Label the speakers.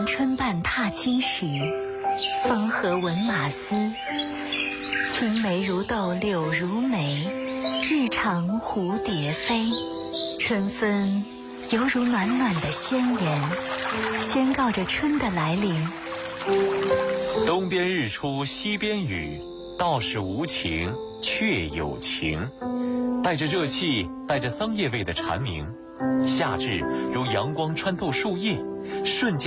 Speaker 1: 春半踏青时，风和闻马嘶。青梅如豆柳如眉，日长蝴蝶飞。春分犹如暖暖的宣言，宣告着春的来临。
Speaker 2: 东边日出西边雨，道是无晴却有晴。带着热气，带着桑叶味的蝉鸣，夏至如阳光穿透树叶，瞬间